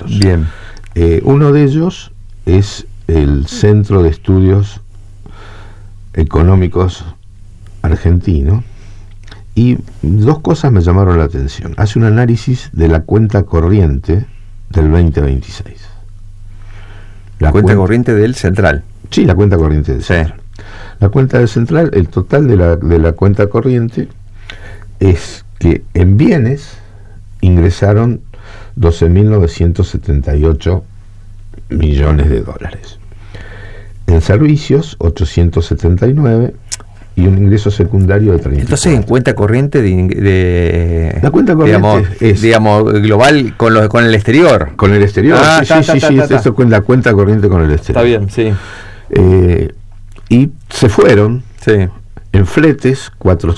institutos. Bien. Uno de ellos es el Centro de Estudios Económicos Argentino, y dos cosas me llamaron la atención. Hace un análisis de la cuenta corriente del 2026. La cuenta corriente del Central. Sí, la cuenta corriente del Central. La cuenta del Central, el total de la cuenta corriente es que en bienes ingresaron 12.978 millones de dólares. En servicios, 879, y un ingreso secundario de 34. Entonces, en cuenta corriente de la cuenta corriente es, digamos, global con el exterior. Con el exterior, sí, eso es la cuenta corriente con el exterior. Está bien, sí. Y se fueron, sí, en fletes,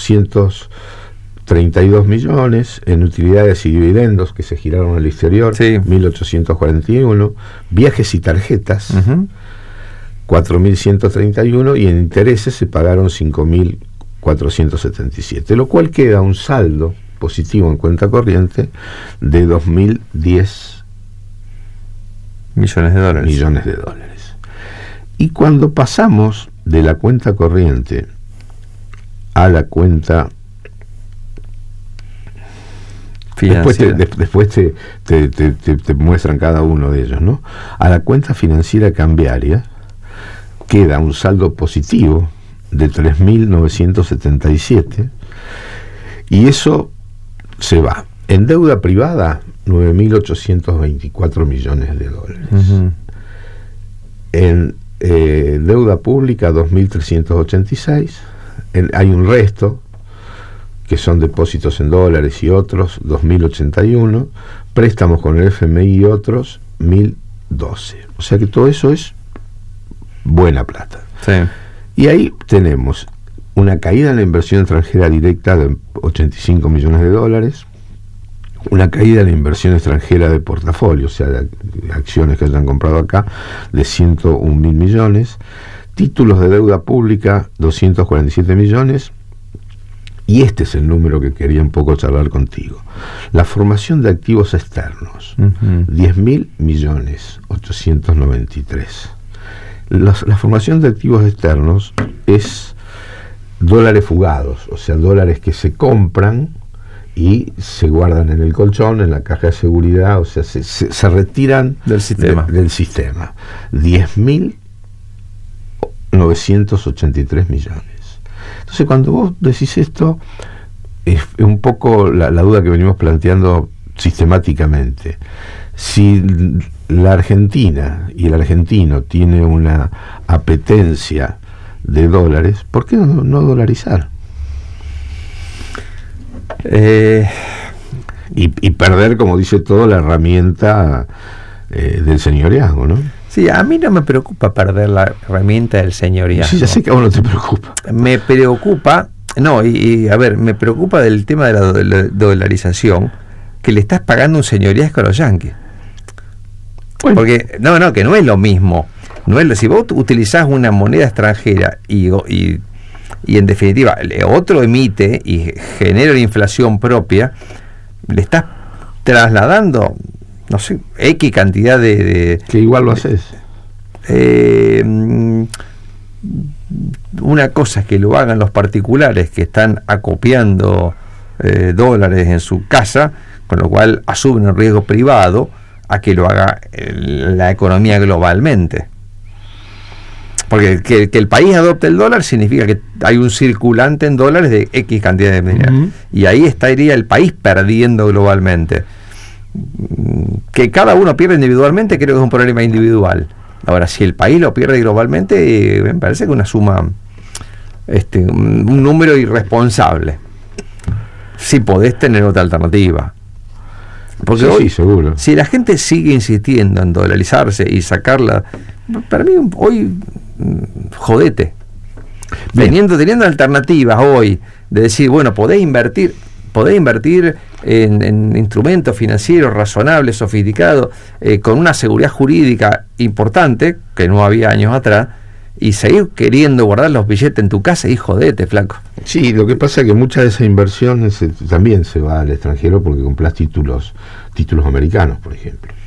432 millones, en utilidades y dividendos que se giraron al exterior, sí, 1.841, viajes y tarjetas, 4.131, y en intereses se pagaron 5.477, lo cual queda un saldo positivo en cuenta corriente de 2.010 millones de dólares. Y cuando pasamos de la cuenta corriente a la cuenta financiera, después te muestran cada uno de ellos, ¿no? A la cuenta financiera cambiaria queda un saldo positivo de 3.977, y eso se va en deuda privada, 9.824 millones de dólares. En deuda pública, 2.386. Hay un resto que son depósitos en dólares y otros, 2.081, préstamos con el FMI y otros, 1.012. O sea que todo eso es buena plata. Sí. Y ahí tenemos una caída en la inversión extranjera directa de 85 millones de dólares, una caída en la inversión extranjera de portafolio, o sea, de acciones que hayan comprado acá, de 101.000 millones, títulos de deuda pública, 247 millones, y este es el número que quería un poco charlar contigo. La formación de activos externos, 10.000 millones 893. La formación de activos externos es dólares fugados, o sea, dólares que se compran y se guardan en el colchón, en la caja de seguridad, o sea, se retiran del sistema. Del sistema. 10.983 millones. Entonces, cuando vos decís esto, es un poco la duda que venimos planteando sistemáticamente. Si la Argentina y el argentino tiene una apetencia de dólares, ¿por qué no dolarizar? Y perder, como dice todo, la herramienta del señoreazgo, ¿no? Sí, a mí no me preocupa perder la herramienta del señoreazgo. Sí, ya sé que a vos no te preocupa. Me preocupa, a ver, me preocupa del tema de la dolarización, que le estás pagando un señoreazgo a los yanquis. Bueno. Porque, que no es lo mismo. Si vos utilizás una moneda extranjera y en definitiva otro emite y genera una inflación propia, le estás trasladando, no sé, X cantidad de que igual lo haces. Una cosa es que lo hagan los particulares que están acopiando dólares en su casa, con lo cual asumen un riesgo privado, a que lo haga la economía globalmente. Porque que el país adopte el dólar significa que hay un circulante en dólares de X cantidad de medidas. Y ahí estaría el país perdiendo globalmente. Que cada uno pierda individualmente, creo que es un problema individual. Ahora, si el país lo pierde globalmente, me parece que una suma, un número irresponsable. Si podés tener otra alternativa. Porque hoy, seguro. Si la gente sigue insistiendo en dolarizarse y sacarla, para mí hoy jodete. Teniendo alternativas hoy de decir, bueno, podés invertir en instrumentos financieros razonables, sofisticados, con una seguridad jurídica importante, que no había años atrás, y seguir queriendo guardar los billetes en tu casa, y jodete, flaco. Sí, lo que pasa es que mucha de esa inversión también se va al extranjero porque compras títulos americanos, por ejemplo.